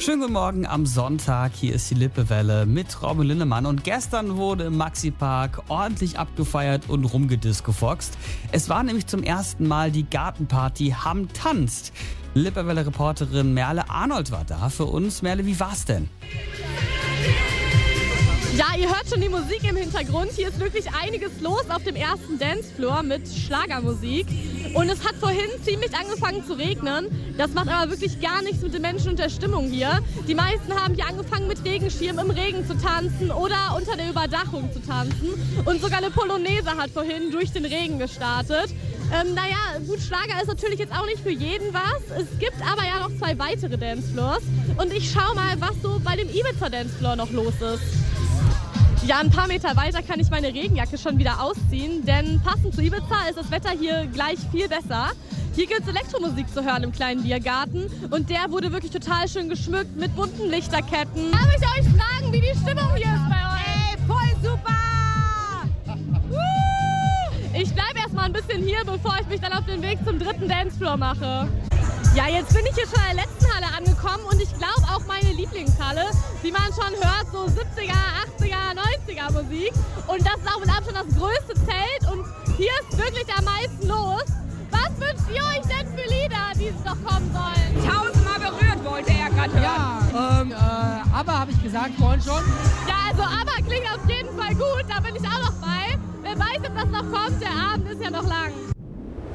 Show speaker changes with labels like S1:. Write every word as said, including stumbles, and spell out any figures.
S1: Schönen guten Morgen am Sonntag, hier ist die Lippewelle mit Robin Lindemann und gestern wurde im Maxi-Park ordentlich abgefeiert und rumgediscofoxt. Es war nämlich zum ersten Mal die Gartenparty Hamm tanzt. Lippewelle-Reporterin Merle Arnold war da für uns. Merle, wie war's denn?
S2: Ja, ihr hört schon die Musik im Hintergrund. Hier ist wirklich einiges los auf dem ersten Dancefloor mit Schlagermusik. Und es hat vorhin ziemlich angefangen zu regnen. Das macht aber wirklich gar nichts mit den Menschen und der Stimmung hier. Die meisten haben hier angefangen mit Regenschirm im Regen zu tanzen oder unter der Überdachung zu tanzen. Und sogar eine Polonaise hat vorhin durch den Regen gestartet. Ähm, naja, gut, Schlager ist natürlich jetzt auch nicht für jeden was. Es gibt aber ja noch zwei weitere Dancefloors. Und ich schau mal, was so bei dem Ibiza Dancefloor noch los ist. Ja, ein paar Meter weiter kann ich meine Regenjacke schon wieder ausziehen, denn passend zu Ibiza ist das Wetter hier gleich viel besser. Hier gibt es Elektromusik zu hören im kleinen Biergarten und der wurde wirklich total schön geschmückt mit bunten Lichterketten. Darf ich euch fragen, wie die Stimmung hier ist bei euch?
S3: Ey, voll super!
S2: Ich bleibe erstmal ein bisschen hier, bevor ich mich dann auf den Weg zum dritten Dancefloor mache. Ja, jetzt bin ich hier schon in der letzten Halle angekommen und ich glaube auch meine Lieblingshalle, wie man schon hört, so siebziger, achtziger, neunziger Musik. Und das ist auch mit Abstand das größte Zelt und hier ist wirklich am meisten los. Was wünscht ihr euch denn für Lieder, die noch kommen sollen?
S3: Tausendmal berührt wollte er gerade hören.
S4: Ja, ähm, äh, aber habe ich gesagt vorhin schon.
S2: Ja, also aber klingt auf jeden Fall gut, da bin ich auch noch bei. Wer weiß, ob das noch kommt, der Abend ist ja noch lang.